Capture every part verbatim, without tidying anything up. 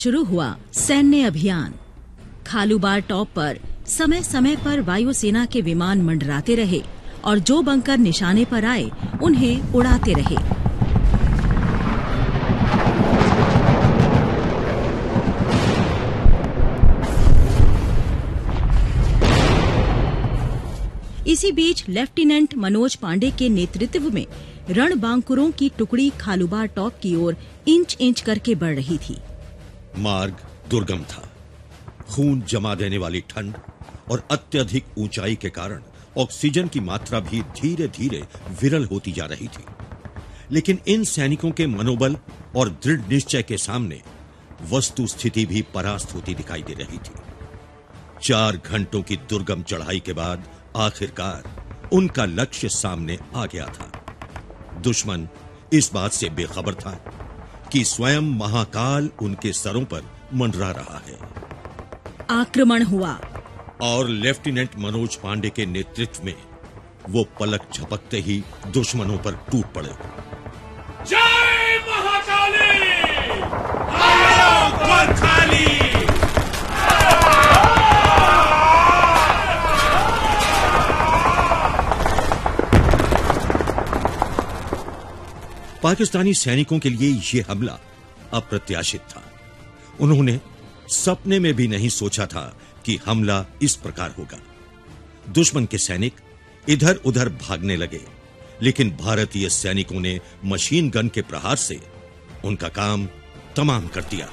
शुरू हुआ सैन्य अभियान। खालूबार टॉप पर समय समय पर वायुसेना के विमान मंडराते रहे और जो बंकर निशाने पर आए उन्हें उड़ाते रहे। इसी बीच लेफ्टिनेंट मनोज पांडे के नेतृत्व में रणबांकुरों की टुकड़ी खालूबार टॉप की ओर इंच इंच करके बढ़ रही थी। मार्ग दुर्गम था। खून जमा देने वाली ठंड और अत्यधिक ऊंचाई के कारण ऑक्सीजन की मात्रा भी धीरे धीरे विरल होती जा रही थी। लेकिन इन सैनिकों के मनोबल और दृढ़ निश्चय के सामने वस्तु स्थिति भी परास्त होती दिखाई दे रही थी। चार घंटों की दुर्गम चढ़ाई के बाद आखिरकार उनका लक्ष्य सामने आ गया था। दुश्मन इस बात से बेखबर था कि स्वयं महाकाल उनके सरों पर मंडरा रहा है। आक्रमण हुआ और लेफ्टिनेंट मनोज पांडे के नेतृत्व में वो पलक झपकते ही दुश्मनों पर टूट पड़े। जय महाकाली! हाय खाली! पाकिस्तानी सैनिकों के लिए यह हमला अप्रत्याशित था। उन्होंने सपने में भी नहीं सोचा था कि हमला इस प्रकार होगा। दुश्मन के सैनिक इधर उधर भागने लगे, लेकिन भारतीय सैनिकों ने मशीन गन के प्रहार से उनका काम तमाम कर दिया।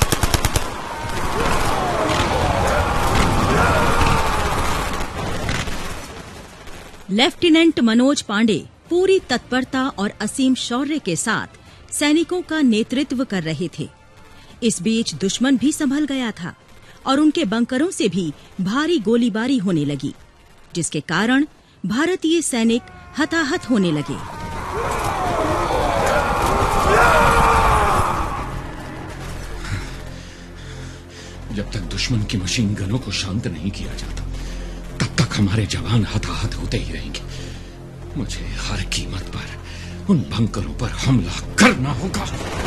लेफ्टिनेंट मनोज पांडे पूरी तत्परता और असीम शौर्य के साथ सैनिकों का नेतृत्व कर रहे थे। इस बीच दुश्मन भी संभल गया था और उनके बंकरों से भी भारी गोलीबारी होने लगी, जिसके कारण भारतीय सैनिक हताहत होने लगे। जब तक दुश्मन की मशीन गनों को शांत नहीं किया जाता, तब तक हमारे जवान हताहत होते ही रहेंगे। मुझे हर कीमत पर उन बंकरों पर हमला करना होगा।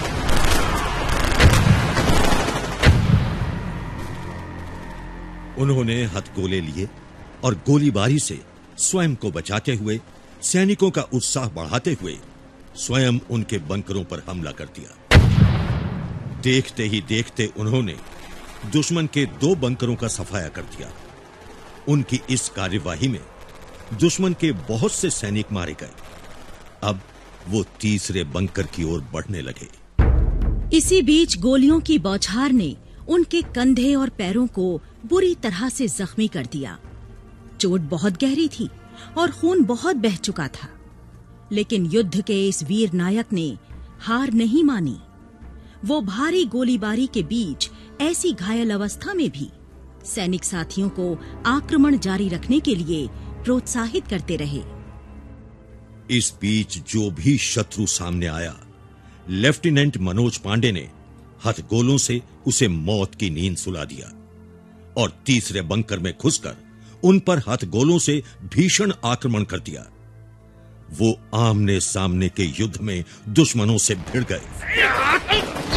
उन्होंने हथगोले लिए और गोलीबारी से स्वयं को बचाते हुए, सैनिकों का उत्साह बढ़ाते हुए स्वयं उनके बंकरों पर हमला कर दिया। देखते ही देखते उन्होंने दुश्मन के दो बंकरों का सफाया कर दिया। उनकी इस कार्यवाही में दुश्मन के बहुत से सैनिक मारे गए। अब वो तीसरे बंकर की ओर बढ़ने लगे। इसी बीच गोलियों की बौछार ने उनके कंधे और पैरों को बुरी तरह से जख्मी कर दिया। चोट बहुत गहरी थी और खून बहुत बह चुका था, लेकिन युद्ध के इस वीर नायक ने हार नहीं मानी। वो भारी गोलीबारी के बीच ऐसी घायल अवस्था में भी सैनिक साथियों को आक्रमण जारी रखने के लिए प्रोत्साहित करते रहे। इस बीच जो भी शत्रु सामने आया, लेफ्टिनेंट मनोज पांडे ने हथगोलों से उसे मौत की नींद सुला दिया और तीसरे बंकर में घुसकर उन पर हथगोलों से भीषण आक्रमण कर दिया। वो आमने सामने के युद्ध में दुश्मनों से भिड़ गए।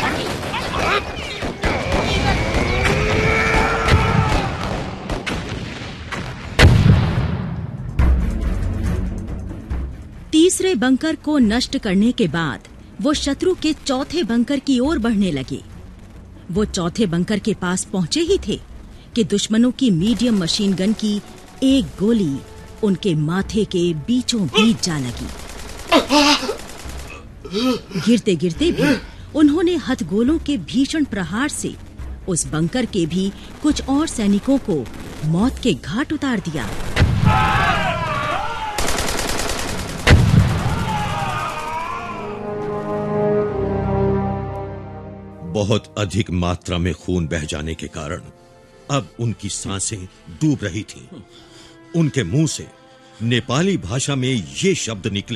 तीसरे बंकर को नष्ट करने के बाद वो शत्रु के चौथे बंकर की ओर बढ़ने लगे। वो चौथे बंकर के पास पहुंचे ही थे कि दुश्मनों की मीडियम मशीन गन की एक गोली उनके माथे के बीचों बीच जा लगी। गिरते गिरते भी उन्होंने हथगोलों के भीषण प्रहार से उस बंकर के भी कुछ और सैनिकों को मौत के घाट उतार दिया। बहुत अधिक मात्रा में खून बह जाने के कारण अब उनकी सांसें डूब रही थीं। उनके मुंह से नेपाली भाषा में ये शब्द निकले,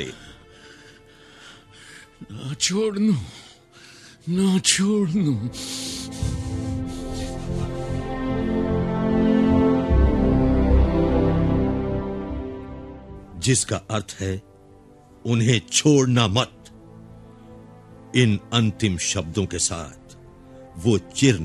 ना छोड़नू, ना छोड़नू। जिसका अर्थ है उन्हें छोड़ना मत। इन अंतिम शब्दों के साथ वो चिर